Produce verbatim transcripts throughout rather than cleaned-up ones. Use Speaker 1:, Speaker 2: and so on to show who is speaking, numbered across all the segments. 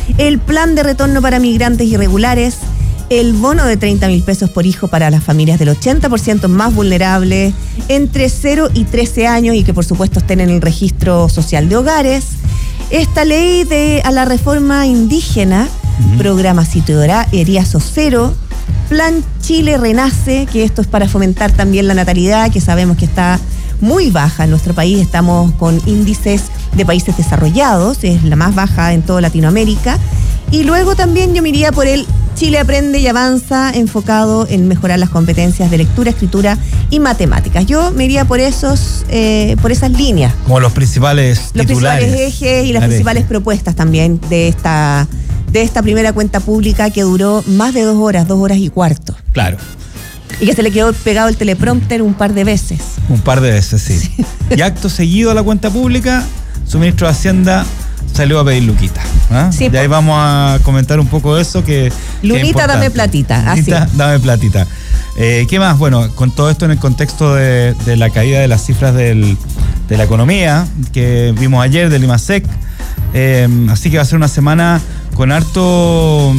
Speaker 1: el plan de retorno para migrantes irregulares, el bono de treinta mil pesos por hijo para las familias del ochenta por ciento más vulnerables, entre cero y trece años y que por supuesto estén en el registro social de hogares, esta ley de a la reforma indígena, uh-huh. programa Sitio Eriazo Cero, Plan Chile Renace, que esto es para fomentar también la natalidad, que sabemos que está muy baja en nuestro país, estamos con índices de países desarrollados, es la más baja en toda Latinoamérica. Y luego también yo me iría por el Chile Aprende y Avanza, enfocado en mejorar las competencias de lectura, escritura y matemáticas. Yo me iría por esos, eh, por esas líneas.
Speaker 2: Como los principales
Speaker 1: los
Speaker 2: titulares.
Speaker 1: Los principales ejes y las Dale. principales propuestas también de esta, de esta primera cuenta pública que duró más de dos horas, dos horas y cuarto.
Speaker 2: Claro.
Speaker 1: Y que se le quedó pegado el teleprompter un par de veces.
Speaker 2: Un par de veces, sí. sí. Y acto seguido a la cuenta pública, su ministro de Hacienda salió a pedir luquita. ¿eh?
Speaker 1: Sí,
Speaker 2: y ahí vamos a comentar un poco de eso que
Speaker 1: Lunita, que dame platita.
Speaker 2: Lunita,
Speaker 1: así.
Speaker 2: dame platita. Eh, ¿Qué más? Bueno, con todo esto en el contexto de, de la caída de las cifras del, de la economía que vimos ayer del IMASEC. Eh, así que va a ser una semana con harto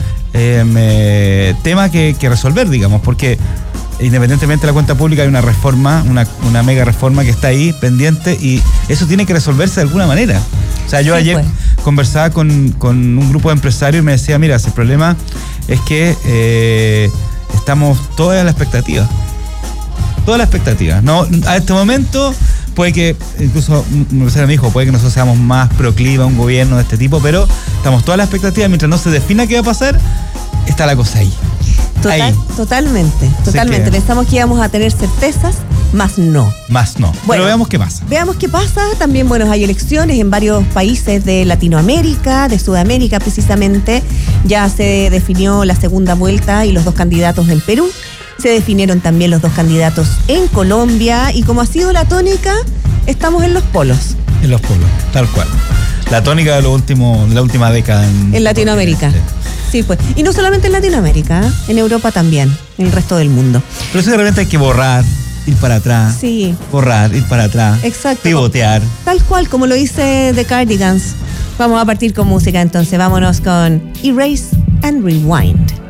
Speaker 2: eh, eh, tema que, que resolver, digamos, porque independientemente de la cuenta pública hay una reforma, una, una mega reforma que está ahí pendiente y eso tiene que resolverse de alguna manera. O sea, yo sí, ayer pues. conversaba con, con un grupo de empresarios y me decía, mira, el problema es que eh, estamos todas a la expectativa. Toda la expectativa. No, a este momento puede que, incluso un empresario me dijo, puede que nosotros seamos más proclive a un gobierno de este tipo, pero estamos todas a la expectativa, mientras no se defina qué va a pasar, está la cosa ahí.
Speaker 1: Total,
Speaker 2: ahí.
Speaker 1: Totalmente, totalmente. Pensamos que íbamos a tener certezas, más no.
Speaker 2: Más no. Bueno, pero veamos qué pasa.
Speaker 1: Veamos qué pasa. También, bueno, hay elecciones en varios países de Latinoamérica, de Sudamérica precisamente. Ya se definió la segunda vuelta y los dos candidatos en Perú. Se definieron también los dos candidatos en Colombia. Y como ha sido la tónica, estamos en los polos.
Speaker 2: En los polos, tal cual. La tónica de, lo último, de la última década en,
Speaker 1: en Latinoamérica. Sí, pues. Y no solamente en Latinoamérica, ¿eh? En Europa también, en el resto del mundo.
Speaker 2: Pero eso de repente hay que borrar, ir para atrás.
Speaker 1: Sí.
Speaker 2: Borrar, ir para atrás.
Speaker 1: Exacto.
Speaker 2: Pivotear.
Speaker 1: Tal cual, como lo dice The Cardigans. Vamos a partir con música entonces. Vámonos con Erase and Rewind.